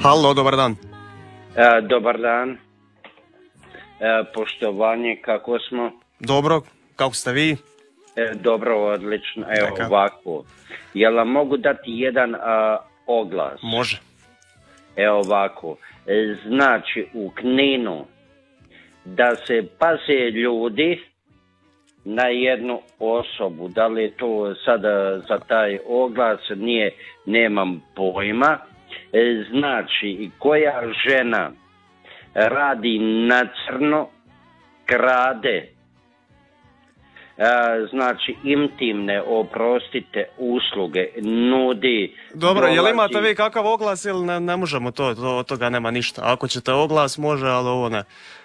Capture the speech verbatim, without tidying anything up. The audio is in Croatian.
Halo, dobar dan. E, dobar dan. E, poštovanje, kako smo? Dobro, kako ste vi? E, dobro, odlično. Evo Neka. ovako. Jel vam mogu dati jedan a, oglas? Može. Evo ovako. E, znači, u Kninu da se paze ljudi na jednu osobu. Da li je to sada za taj oglas? Nije, nemam pojma. E, znači, koja žena radi na crno, krade, e, znači intimne, oprostite, usluge, nudi... Dobro, jel dolazi... imate vi kakav oglas ili ne, ne možemo to, to, od toga nema ništa. Ako ćete oglas može, ali ovo ne.